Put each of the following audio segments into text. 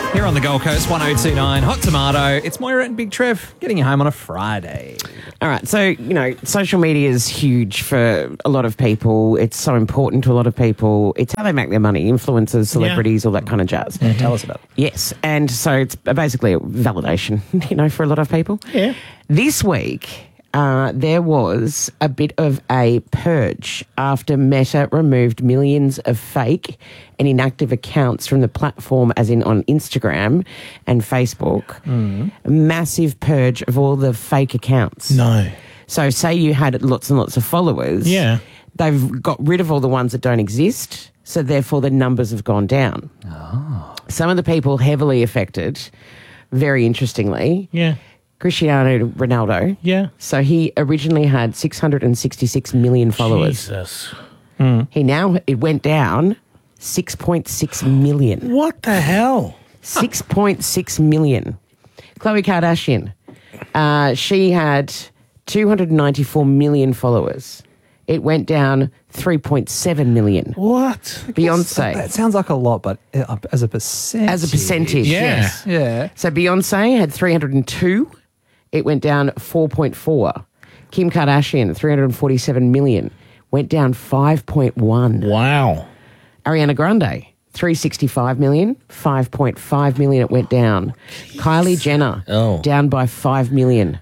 Here on the Gold Coast, 1029 Hot Tomato. It's Moira and Big Trev getting you home on a Friday. All right, so, social media is huge for a lot of people. It's so important to a lot of people. It's how they make their money, influencers, celebrities, all that kind of jazz. Yeah, tell us about it. Yes, and so it's basically a validation, for a lot of people. Yeah. This week, there was a bit of a purge after Meta removed millions of fake and inactive accounts from the platform, as in on Instagram and Facebook. A massive purge of all the fake accounts. No. So say you had lots and lots of followers. Yeah. They've got rid of all the ones that don't exist, so therefore the numbers have gone down. Oh. Some of the people heavily affected, very interestingly, Yeah. Cristiano Ronaldo. Yeah. So he originally had 666 million followers. Jesus. It went down 6.6 million. What the hell? 6.6 million. Khloe Kardashian, she had 294 million followers. It went down 3.7 million. What? Beyonce. That sounds like a lot, but as a percentage. As a percentage, Yeah. yes. Yeah. So Beyonce had 302. It went down 4.4. Kim Kardashian, 347 million. Went down 5.1. Wow. Ariana Grande, 365 million. 5.5 million it went down. Kylie Jenner, down by 5 million.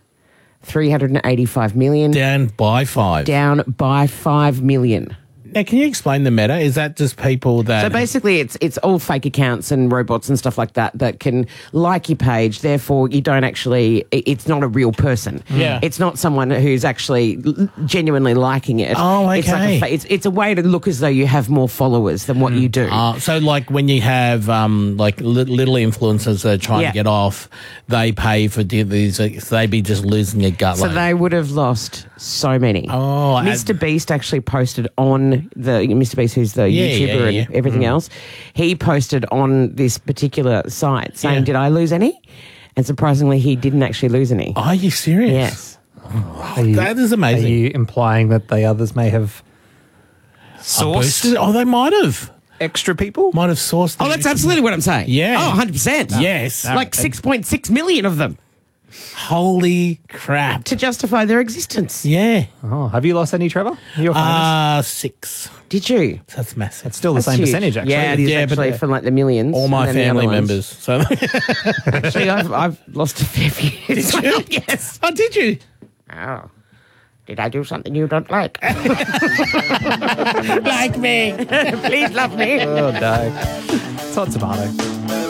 385 million. Down by 5. Down by 5 million. Now, can you explain the Meta? Is that just people that... So basically, it's all fake accounts and robots and stuff like that can like your page. Therefore, you don't actually. It's not a real person. Yeah. It's not someone who's actually genuinely liking it. Oh, It's okay. like it's a way to look as though you have more followers than what you do. So, like, when you have, little influencers that are trying Yeah. to get off, they pay for these... They'd be just losing their gut. So they would have lost so many. Oh, Mr. Beast actually posted on Mr. Beast, who's the YouTuber and everything else. He posted on this particular site saying, "Did I lose any?" And surprisingly, he didn't actually lose any. Are you serious? Yes. That is amazing. Are you implying that the others may have sourced Oh, they might have. extra people? Might have sourced... Oh, that's absolutely what I'm saying. Yeah. Oh, 100%. Yes. Like 6.6 million of them Holy crap. to justify their existence. Yeah. Oh, have you lost any, Trevor? You're famous. 6. Did you? That's massive. It's still the That's same huge. percentage, actually. Yeah, it is Yeah, but actually for like the millions. All my and then the family other ones. members. So Actually, I've lost a fair few. Did you? Yes. Oh, did you? Oh. Did I do something you don't like? Like me. Please love me. Oh, no. It's Hot Tomato.